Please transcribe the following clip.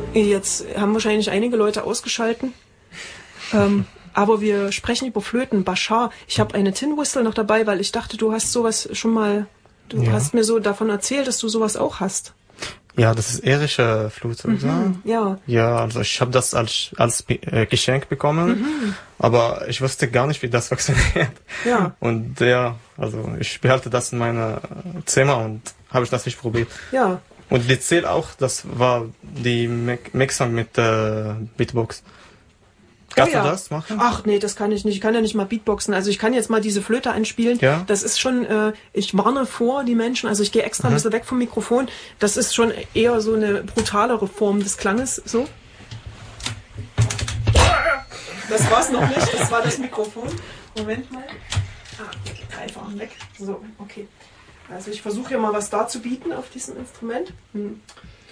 Jetzt haben wahrscheinlich einige Leute ausgeschalten. Aber wir sprechen über Flöten. Bashar, ich habe eine Tin Whistle noch dabei, weil ich dachte, du hast sowas schon mal... Du hast mir so davon erzählt, dass du sowas auch hast. Ja, das ist irische Flöte, oder? Ja. Ja, also ich habe das als Geschenk bekommen, aber ich wusste gar nicht, wie das funktioniert. Ja. Und ja, also ich behalte das in meinem Zimmer und habe ich das nicht probiert. Ja. Und die zählt auch, das war die Mixung mit Beatbox. Kannst du das machen? Ach nee, das kann ich nicht. Ich kann ja nicht mal Beatboxen. Also ich kann jetzt mal diese Flöte einspielen. Ja. Das ist schon, ich warne vor die Menschen, also ich gehe extra ein bisschen weg vom Mikrofon. Das ist schon eher so eine brutalere Form des Klanges. So. Das war's noch nicht, das war das Mikrofon. Moment mal. Einfach weg. So, okay. Also ich versuche ja mal was darzubieten auf diesem Instrument.